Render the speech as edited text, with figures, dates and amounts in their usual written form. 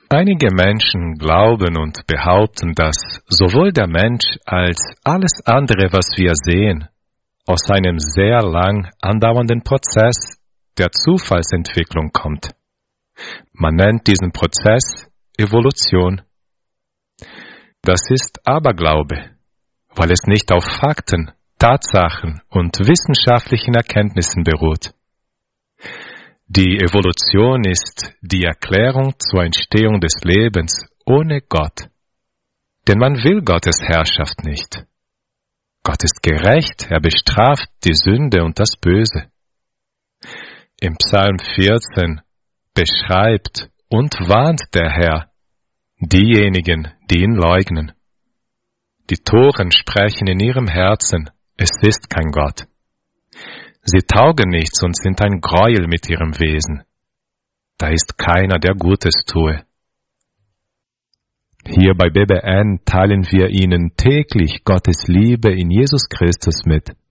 Einige Menschen glauben und behaupten, dass sowohl der Mensch als alles andere, was wir sehen, aus einem sehr lang andauernden Prozess der Zufallsentwicklung kommt. Man nennt diesen Prozess Evolution. Das ist Aberglaube, weil es nicht auf Fakten, Tatsachen und wissenschaftlichen Erkenntnissen beruht. Die Evolution ist die Erklärung zur Entstehung des Lebens ohne Gott. Denn man will Gottes Herrschaft nicht. Gott ist gerecht, er bestraft die Sünde und das Böse. Im Psalm 14 beschreibt und warnt der Herr diejenigen, die ihn leugnen. Die Toren sprechen in ihrem Herzen, es ist kein Gott. Sie taugen nichts und sind ein Gräuel mit ihrem Wesen. Da ist keiner, der Gutes tue. Hier bei BBN teilen wir Ihnen täglich Gottes Liebe in Jesus Christus mit.